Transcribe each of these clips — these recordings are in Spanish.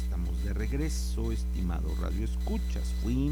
estamos de regreso, estimado Radio Escuchas.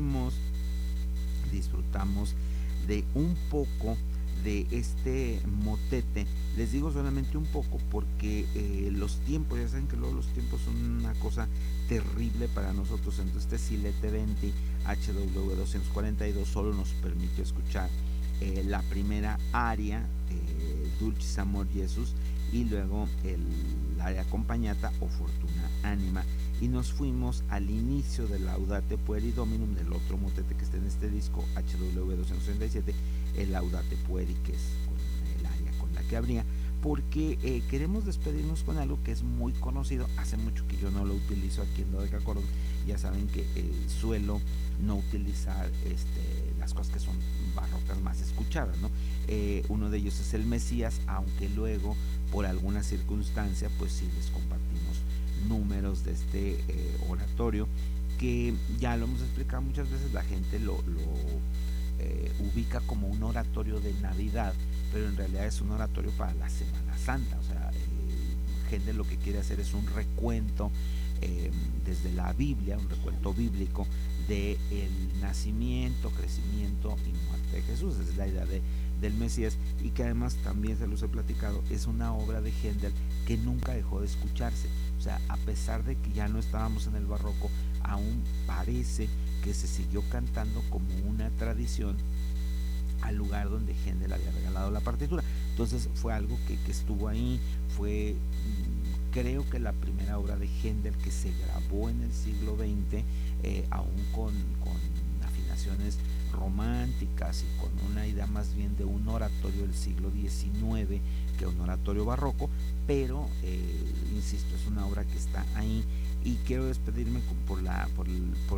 Disfrutamos de un poco de este motete. Les digo solamente un poco porque los tiempos, ya saben que luego los tiempos son una cosa terrible para nosotros. Entonces este Silete 20 HW 242 solo nos permitió escuchar la primera aria, Dulcis Amor Jesus, y luego el área acompañata o Fortuna Anima, y nos fuimos al inicio de Laudate Pueri Dominum, del otro motete que está en este disco, HW 237, el Laudate Pueri, que es con el área con la que abría, porque queremos despedirnos con algo que es muy conocido. Hace mucho que yo no lo utilizo aquí en Dodecacorón. Ya saben que suelo no utilizar las cosas que son barrocas más escuchadas, ¿no? Uno de ellos es el Mesías, aunque luego por alguna circunstancia pues sí les compartimos números de este oratorio, que ya lo hemos explicado muchas veces. La gente lo ubica como un oratorio de Navidad, pero en realidad es un oratorio para la Semana Santa. O sea, gente lo que quiere hacer es un recuento desde la Biblia, un recuento bíblico de el nacimiento, crecimiento y muerte de Jesús. Esa es la idea del Mesías, y que además también se los he platicado, es una obra de Händel que nunca dejó de escucharse. O sea, a pesar de que ya no estábamos en el barroco, aún parece que se siguió cantando como una tradición al lugar donde Händel había regalado la partitura. Entonces fue algo que estuvo ahí. Fue creo que la primera obra de Händel que se grabó en el siglo XX, aún con afinaciones románticas y con una idea más bien de un oratorio del siglo XIX que un oratorio barroco, pero insisto, es una obra que está ahí. Y quiero despedirme por